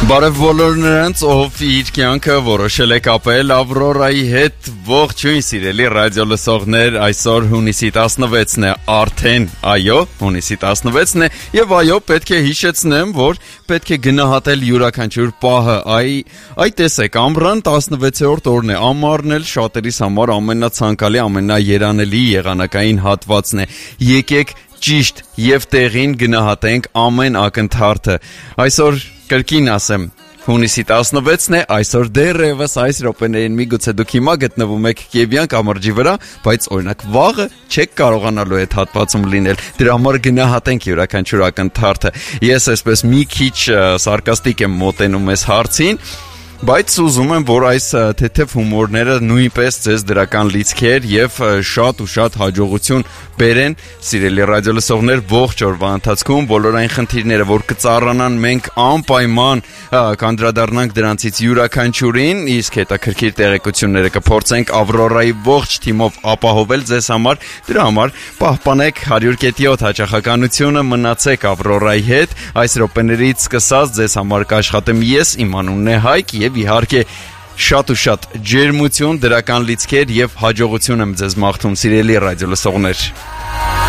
Բարև բոլոր նրանց, ով իր կյանքը որոշել է կապել Ավրորայի հետ, ողջույն սիրելի ռադիո լսողներ, այսօր հունիսի 16-ն է, արդեն, այո, հունիսի 16-ն է, եւ այո, պետք է հիշեցնեմ, որ պետք է գնահատել յուրաքանչյուր պահը, այ տեսեք, ամռան 16-րդ օրն է, ամառն էլ շատերիս համար ամենացանկալի, ամենաերանելի եղանակային հատվածն է, եկեք ճիշտ եւ տեղին գնահատենք ամեն ակնթարթը, այսօր կրկին ասեմ, հունիսի 16-ն է, այսօր դեռևս այս րոպեներին միգուցե դուք հիմա գտնվում եք Կիևյան կամրջի վրա, բայց օրինակ վաղը չեք կարողանալու այդ հատվածում լինել, դրա համար գնահատենք յուրաքանչյուր ակնթարթը, ես այսպես մի քիչ սարկաստիկ եմ մոտենում այս հարցին, բայց ուզում եմ, որ այս թեթև հումորները նույնպես ձեզ դրական լիցքեր եւ շատ ու շատ հաջողություն բերեն, սիրելի ռադիոլսողներ, ողջ օրվա ընթացքում բոլոր այն խնդիրները, որ կծառանան, մենք անպայման կանդրադառնանք դրանցից յուրաքանչյուրին, իսկ հետաքրքիր տեղեկությունները կփորձենք Ավրորայի ողջ թիմով ապահովել ձեզ համար, դրա համար պահպանեք 100.7 հաճախականությունը, մնացեք Ավրորայի հետ, այս րոպեներից սկսած ձեզ համար կաշխատեմ ես, իմ անունն է Հայկ եւ իհարկե շատ ու շատ ջերմություն, դրական լիցքեր եւ հաջողություն եմ ձեզ մաղթում, սիրելի ռադիոլսողներ։